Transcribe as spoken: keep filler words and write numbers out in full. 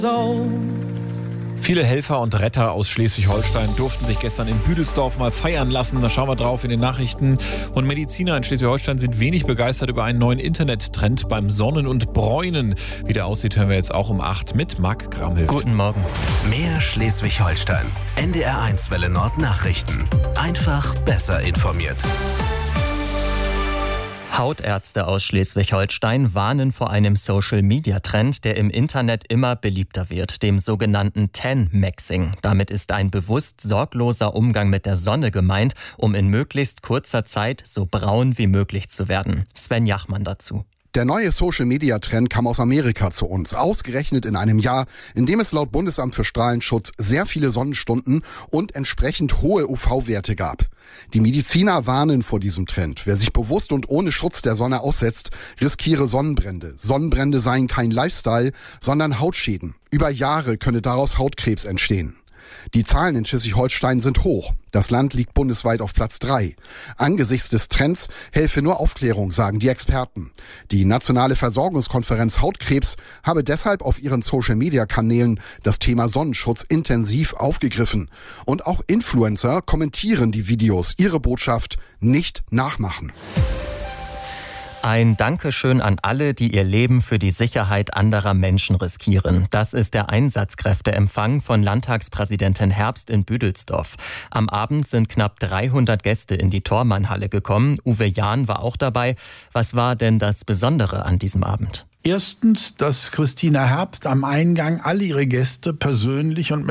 Viele Helfer und Retter aus Schleswig-Holstein durften sich gestern in Büdelsdorf mal feiern lassen. Da schauen wir drauf in den Nachrichten. Und Mediziner in Schleswig-Holstein sind wenig begeistert über einen neuen Internettrend beim Sonnen und Bräunen. Wie der aussieht, hören wir jetzt auch um acht mit Marc Gramhilft. Guten Morgen. Mehr Schleswig-Holstein. N D R eins Welle Nord Nachrichten. Einfach besser informiert. Hautärzte aus Schleswig-Holstein warnen vor einem Social-Media-Trend, der im Internet immer beliebter wird, dem sogenannten Tan-Maxing. Damit ist ein bewusst sorgloser Umgang mit der Sonne gemeint, um in möglichst kurzer Zeit so braun wie möglich zu werden. Sven Jachmann dazu. Der neue Social-Media-Trend kam aus Amerika zu uns, ausgerechnet in einem Jahr, in dem es laut Bundesamt für Strahlenschutz sehr viele Sonnenstunden und entsprechend hohe U V-Werte gab. Die Mediziner warnen vor diesem Trend. Wer sich bewusst und ohne Schutz der Sonne aussetzt, riskiere Sonnenbrände. Sonnenbrände seien kein Lifestyle, sondern Hautschäden. Über Jahre könne daraus Hautkrebs entstehen. Die Zahlen in Schleswig-Holstein sind hoch. Das Land liegt bundesweit auf Platz drei. Angesichts des Trends helfe nur Aufklärung, sagen die Experten. Die Nationale Versorgungskonferenz Hautkrebs habe deshalb auf ihren Social-Media-Kanälen das Thema Sonnenschutz intensiv aufgegriffen. Und auch Influencer kommentieren die Videos, ihre Botschaft nicht nachmachen. Ein Dankeschön an alle, die ihr Leben für die Sicherheit anderer Menschen riskieren. Das ist der Einsatzkräfteempfang von Landtagspräsidentin Herbst in Büdelsdorf. Am Abend sind knapp dreihundert Gäste in die Thormannhalle gekommen. Uwe Jahn war auch dabei. Was war denn das Besondere an diesem Abend? Erstens, dass Christina Herbst am Eingang alle ihre Gäste persönlich und mit